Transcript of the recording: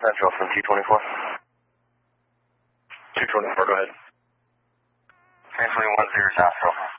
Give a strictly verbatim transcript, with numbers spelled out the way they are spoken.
Central from two twenty-four. two twenty-four, go ahead. Translate one zero Central.